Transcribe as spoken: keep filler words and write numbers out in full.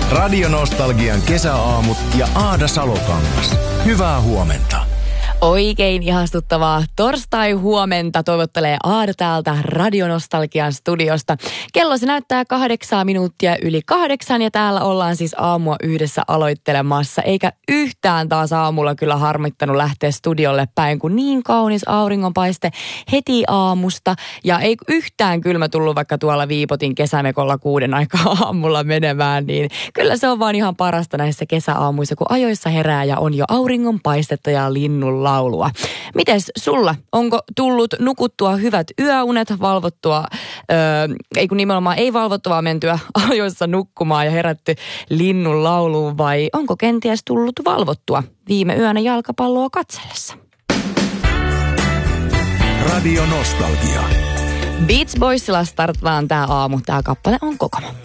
Radionostalgian kesäaamut ja Aada Salokangas. Hyvää huomenta. Oikein ihastuttavaa torstai-huomenta toivottelee Aada täältä Radionostalgian studiosta. Kello se näyttää kahdeksaa minuuttia yli kahdeksan ja täällä ollaan siis aamua yhdessä aloittelemassa. Eikä yhtään taas aamulla kyllä harmittanut lähteä studiolle päin, kun niin kaunis auringonpaiste heti aamusta. Ja ei yhtään kylmä tullut, vaikka tuolla viipotin kesämekolla kuuden aikaa aamulla menemään, niin kyllä se on vaan ihan parasta näissä kesäaamuissa, kun ajoissa herää ja on jo auringonpaistetta ja linnulla laulua. Mites sulla? Onko tullut nukuttua hyvät yöunet, valvottua, öö, ei kun nimenomaan ei valvottua, mentyä ajoissa nukkumaan ja herätty linnun lauluun, vai onko kenties tullut valvottua viime yönä jalkapalloa katsellessa? Radio Nostalgia. Beach Boysilla starttaan tää aamu. Tää kappale on Kokomo.